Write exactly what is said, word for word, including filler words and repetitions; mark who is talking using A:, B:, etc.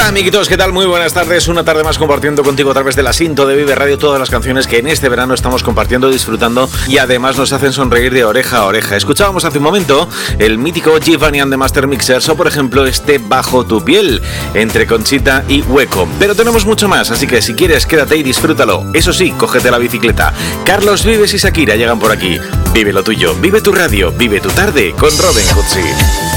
A: Hola amiguitos, ¿qué tal? Muy buenas tardes, una tarde más compartiendo contigo a través del asiento de Vive Radio todas las canciones que en este verano estamos compartiendo, disfrutando y además nos hacen sonreír de oreja a oreja. Escuchábamos hace un momento el mítico Giovanni and the Master Mixers o por ejemplo este Bajo tu piel, entre Conchita y Hueco. Pero tenemos mucho más, así que si quieres quédate y disfrútalo. Eso sí, cógete la bicicleta. Carlos Vives y Shakira llegan por aquí. Vive lo tuyo, vive tu radio, vive tu tarde con Robin Cutsi.